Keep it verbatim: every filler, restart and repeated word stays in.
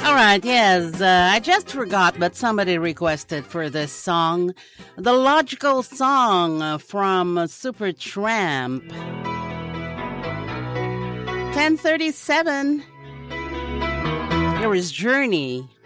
All right, yes, uh, I just forgot, but somebody requested for this song, The Logical Song uh, from uh, Supertramp. ten thirty-seven. Here is Journey.